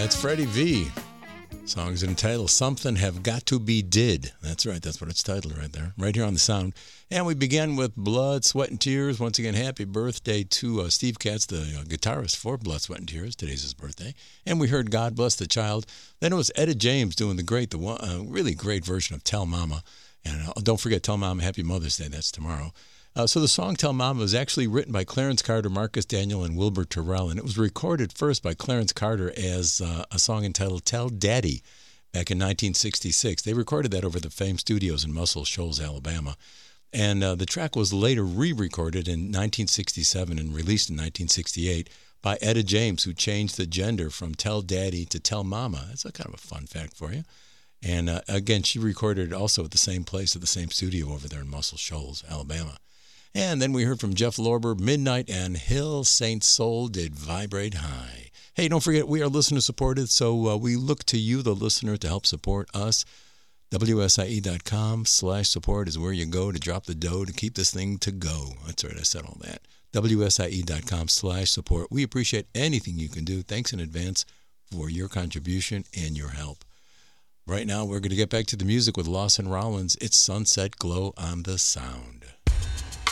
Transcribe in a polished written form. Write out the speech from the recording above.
That's Freddie V. Song's entitled Something Have Got to Be Did. That's right, that's what it's titled right there, right here on the sound. And we began with Blood, Sweat, and Tears. Once again, happy birthday to Steve Katz, the guitarist for Blood, Sweat, and Tears. Today's his birthday. And we heard God Bless the Child. Then it was Etta James doing the really great version of Tell Mama. And don't forget, Tell Mama Happy Mother's Day. That's tomorrow. So the song Tell Mama was actually written by Clarence Carter, Marcus Daniel, and Wilbur Terrell, and it was recorded first by Clarence Carter as a song entitled Tell Daddy back in 1966. They recorded that over the Fame Studios in Muscle Shoals, Alabama. And the track was later re-recorded in 1967 and released in 1968 by Etta James, who changed the gender from Tell Daddy to Tell Mama. That's a kind of a fun fact for you. And again, she recorded it also at the same place, at the same studio over there in Muscle Shoals, Alabama. And then we heard from Jeff Lorber, Midnight, and Hill St. Soul did Vibrate High. Hey, don't forget, we are listener-supported, so we look to you, the listener, to help support us. WSIE.com/support is where you go to drop the dough to keep this thing to go. That's right, I said all that. WSIE.com/support. We appreciate anything you can do. Thanks in advance for your contribution and your help. Right now, we're going to get back to the music with Lawson Rollins. It's Sunset Glow on the Sound.